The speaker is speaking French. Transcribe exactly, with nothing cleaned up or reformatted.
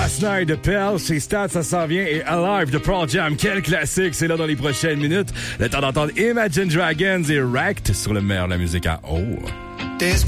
Last Night de Pearl, c'est Stats, ça s'en vient, et Alive de Pearl Jam. Quel classique, c'est là dans les prochaines minutes. Le temps d'entendre Imagine Dragons et Wrecked sur le meilleur de la musique à eau. There's